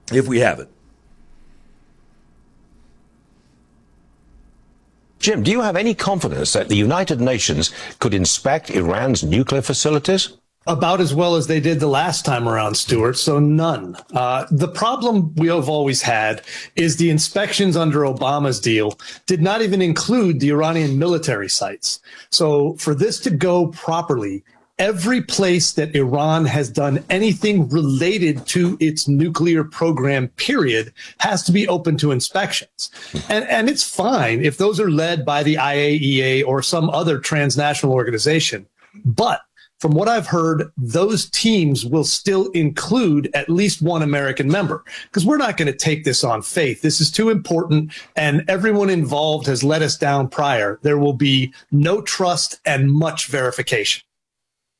if we have it. Jim, do you have any confidence that the United Nations could inspect Iran's nuclear facilities? About as well as they did the last time around, Stuart, so none. The problem we have always had is the inspections under Obama's deal did not even include the Iranian military sites. So for this to go properly, every place that Iran has done anything related to its nuclear program, period, has to be open to inspections. And it's fine if those are led by the IAEA or some other transnational organization. But from what I've heard, those teams will still include at least one American member, because we're not going to take this on faith. This is too important, and everyone involved has let us down prior. There will be no trust and much verification.